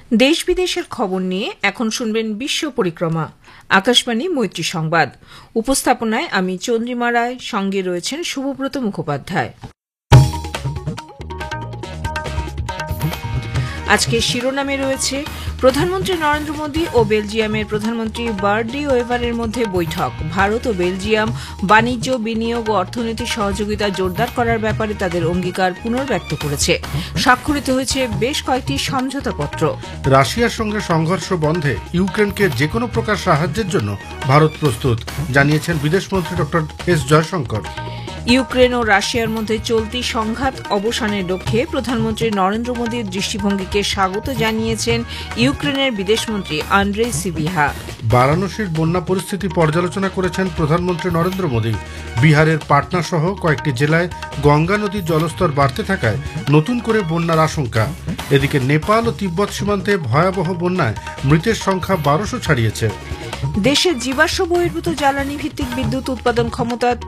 দেশ বিদেশের খবর নিয়ে এখন শুনবেন বিশ্ব পরিক্রমা। আকাশবাণী মৈত্রী সংবাদ উপস্থাপনায় আমি চন্দ্রিমা রায়, সঙ্গে রয়েছেন শুভব্রত মুখোপাধ্যায়। আজকে শিরোনামে রয়েছে প্রধানমন্ত্রী নরেন্দ্র মোদী ও বেলজিয়ামের প্রধানমন্ত্রী বার্ট ডি ওয়েভারের মধ্যে বৈঠক। ভারত ও বেলজিয়াম বাণিজ্য, বিনিয়োগ ও অর্থনৈতিক সহযোগিতা জোরদার করার ব্যাপারে তাদের অঙ্গীকার পুনর্ব্যক্ত করেছে। স্বাক্ষরিত হয়েছে বেশ কয়েকটি সমঝোতাপত্র। রাশিয়ার সঙ্গে সংঘর্ষ বন্ধে ইউক্রেনকে যে কোনো প্রকার সাহায্যের জন্য ভারত প্রস্তুত, জানিয়েছেন বিদেশমন্ত্রী ডক্টর এস জয়শঙ্কর। ইউক্রেন ও রাশিয়ার মধ্যে চলতি সংঘাত অবসানের লক্ষ্যে প্রধানমন্ত্রী নরেন্দ্র মোদীর দৃষ্টিভঙ্গিকে স্বাগত জানিয়েছেন ইউক্রেনের বিদেশমন্ত্রী আন্দ্রেই সিবিহা। বারাণসীর বন্যা পরিস্থিতি পর্যালোচনা করেছেন প্রধানমন্ত্রী নরেন্দ্র মোদী। বিহারের পাটনা সহ কয়েকটি জেলায় গঙ্গা নদীর জলস্তর বাড়তে থাকায় নতুন করে বন্যার আশঙ্কা। এদিকে নেপাল ও তিব্বত সীমান্তে ভয়াবহ বন্যায় মৃতের সংখ্যা 1200 ছাড়িয়েছে। দেশের জীবাশ্ম বহির্ভূত জ্বালানি ভিত্তিক বিদ্যুৎ উৎপাদন ক্ষমতা